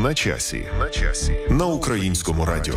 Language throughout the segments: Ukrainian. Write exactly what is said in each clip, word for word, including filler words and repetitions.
На часі. На часі. На Українському радіо.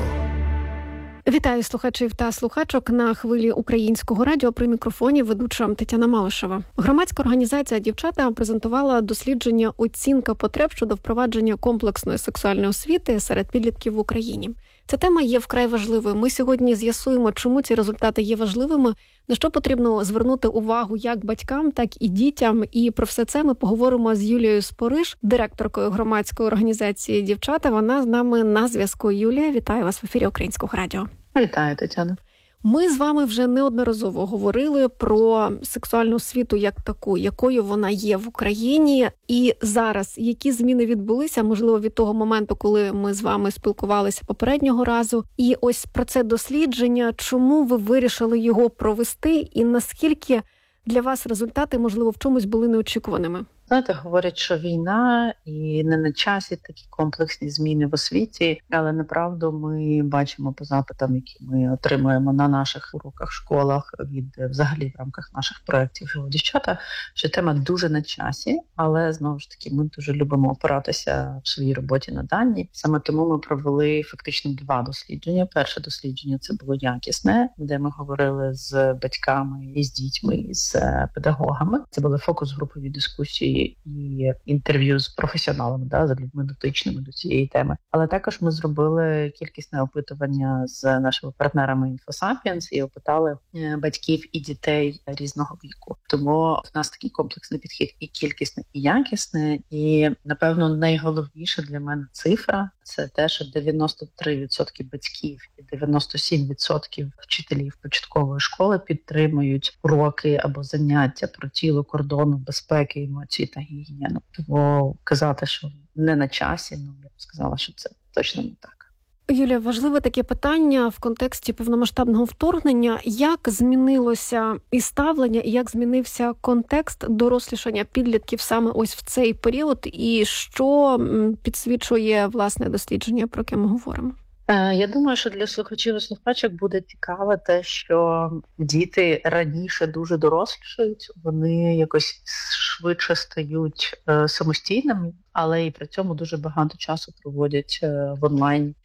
Вітаю слухачів та слухачок на хвилі Українського радіо. При мікрофоні ведуча Тетяна Малишева. Громадська організація «Дівчата» презентувала дослідження «Оцінка потреб щодо впровадження комплексної сексуальної освіти серед підлітків в Україні». Ця тема є вкрай важливою. Ми сьогодні з'ясуємо, чому ці результати є важливими, на що потрібно звернути увагу як батькам, так і дітям. І про все це ми поговоримо з Юлією Спориш, директоркою громадської організації «Дівчата». Вона з нами на зв'язку. Юлія, вітаю вас в ефірі Українського радіо. Вітаю, Тетяна. Ми з вами вже неодноразово говорили про сексуальну освіту як таку, якою вона є в Україні. І зараз які зміни відбулися, можливо, від того моменту, коли ми з вами спілкувалися попереднього разу. І ось про це дослідження, чому ви вирішили його провести і наскільки для вас результати, можливо, в чомусь були неочікуваними? Знаєте, говорять, що війна і не на часі такі комплексні зміни в освіті, але направду ми бачимо по запитам, які ми отримуємо на наших уроках, школах, від взагалі в рамках наших проєктів «Дівчата», що тема дуже на часі, але знову ж таки ми дуже любимо опиратися в своїй роботі на дані. Саме тому ми провели фактично два дослідження. Перше дослідження – це було якісне, де ми говорили з батьками, і з дітьми, і з педагогами. Це були фокус-групові дискусії і інтерв'ю з професіоналами, да, з людьми дотичними до цієї теми. Але також ми зробили кількісне опитування з нашими партнерами «Інфосапіенс» і опитали батьків і дітей різного віку. Тому в нас такий комплексний підхід і кількісний, і якісний. І, напевно, найголовніша для мене цифра – це те, що дев'яносто три відсотки батьків і дев'яносто сім відсотків вчителів початкової школи підтримують уроки або заняття про тіло, кордону, безпеки, емоції та гігієну. Тому казати, що не на часі, ну, я б сказала, що це точно не так. Юлія, важливе таке питання в контексті повномасштабного вторгнення. Як змінилося і ставлення, і як змінився контекст дорослішання підлітків саме ось в цей період, і що підсвічує, власне, дослідження, про яке ми говоримо? Я думаю, що для слухачів і слухачок буде цікаво те, що діти раніше дуже дорослішають, вони якось швидше стають самостійними, але і при цьому дуже багато часу проводять в онлайн